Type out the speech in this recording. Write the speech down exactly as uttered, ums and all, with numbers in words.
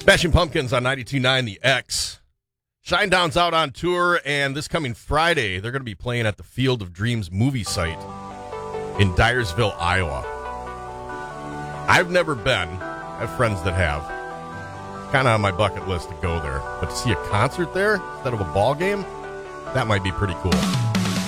Smashing Pumpkins on ninety-two point nine The X. Shinedown's out on tour, and this coming Friday, they're going to be playing at the Field of Dreams movie site in Dyersville, Iowa. I've never been. I have friends that have. Kind of on my bucket list to go there. But to see a concert there instead of a ball game, that might be pretty cool.